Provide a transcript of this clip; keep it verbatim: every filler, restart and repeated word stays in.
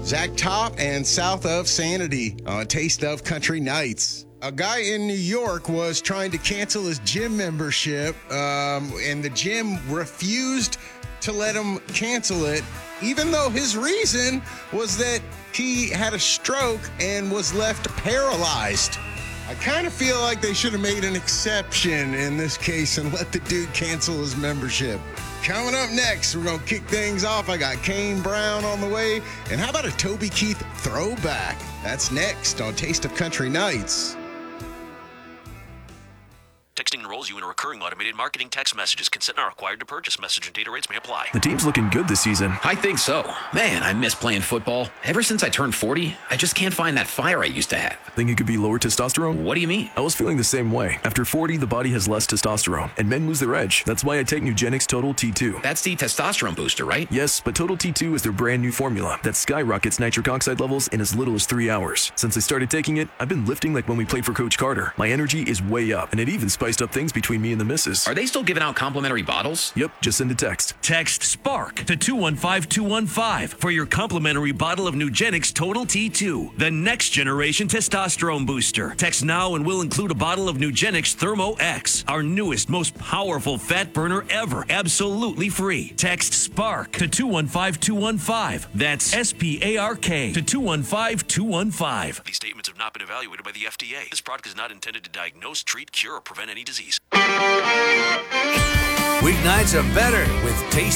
Zach Top and South of Sanity on Taste of Country Nights. A guy in New York was trying to cancel his gym membership, um, and the gym refused to let him cancel it, even though his reason was that he had a stroke and was left paralyzed. I kind of feel like they should have made an exception in this case and let the dude cancel his membership. Coming up next, we're going to kick things off. I got Kane Brown on the way. And how about a Toby Keith throwback? That's next on Taste of Country Nights. Texting enrolls you in a recurring automated marketing text messages. Consent not required to purchase. Message and data rates may apply. The team's looking good this season. I think so. Man, I miss playing football. Ever since I turned forty, I just can't find that fire I used to have. Think it could be lower testosterone? What do you mean? I was feeling the same way. After forty, the body has less testosterone, and men lose their edge. That's why I take Nugenix Total T two. That's the testosterone booster, right? Yes, but Total T two is their brand new formula that skyrockets nitric oxide levels in as little as three hours. Since I started taking it, I've been lifting like when we played for Coach Carter. My energy is way up, and it even spiced up things between me and the missus. Are they still giving out complimentary bottles? Yep, just send a text. Text SPARK to two one five two one five for your complimentary bottle of Nugenix Total T two, the next generation testosterone booster. Text now and we'll include a bottle of Nugenix Thermo X, our newest, most powerful fat burner ever, absolutely free. Text SPARK to two one five two one five. That's S P A R K to two one five two one five. These statements have not been evaluated by the F D A. This product is not intended to diagnose, treat, cure, or prevent any disease. Weeknights are better with Taste